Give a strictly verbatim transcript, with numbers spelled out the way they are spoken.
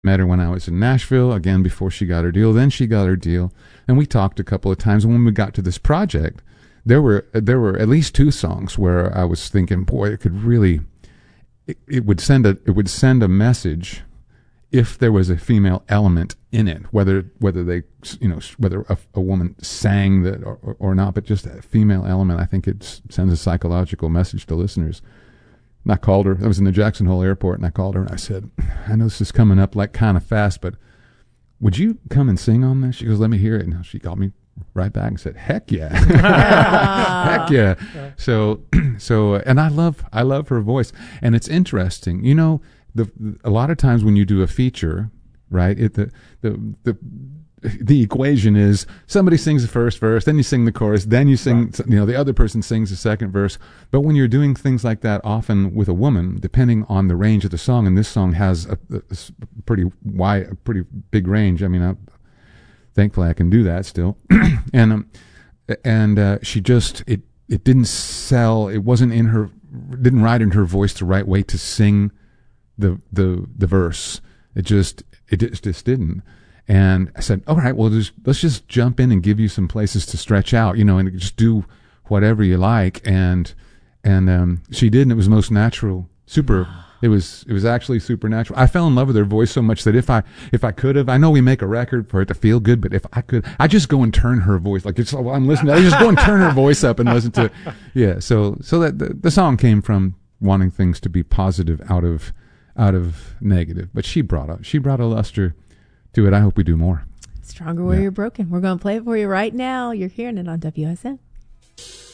Met her when I was in Nashville, again, before she got her deal. Then she got her deal, and we talked a couple of times. And when we got to this project, there were there were at least two songs where I was thinking, boy, it could really, it, it would send a it would send a message if there was a female element in it, whether whether they you know whether a, a woman sang that or, or, or not, but just a female element. I think it sends a psychological message to listeners. And I called her. I was in the Jackson Hole Airport, and I called her and I said, I know this is coming up like kind of fast, but would you come and sing on this? She goes, let me hear it. And she called me right back and said, heck yeah. Heck yeah. So, so, and I love, I love her voice. And it's interesting. You know, the, a lot of times when you do a feature, right, it, the, the, the, the equation is somebody sings the first verse, then you sing the chorus, then you sing, right. you know, the other person sings the second verse. But when you're doing things like that, often with a woman, depending on the range of the song, and this song has a, a pretty wide, a pretty big range. I mean, I, thankfully I can do that still. and um, and uh, she just it it didn't sell. It wasn't in her, didn't ride in her voice the right way to sing the the the verse. It just it just, just didn't. And I said, all right, well, just, let's just jump in and give you some places to stretch out, you know, and just do whatever you like. And and um, she did, and it was most natural, super. It was it was actually supernatural. I fell in love with her voice so much that if I if I could have, I know we make a record for it to feel good, but if I could, I just go and turn her voice like it's. I'm listening. I just go and turn her voice up and listen to, yeah. So so that the, the song came from wanting things to be positive out of out of negative, but she brought a she brought a luster to it. I hope we do more. Stronger Where yeah. You're Broken. We're going to play it for you right now. You're hearing it on W S M.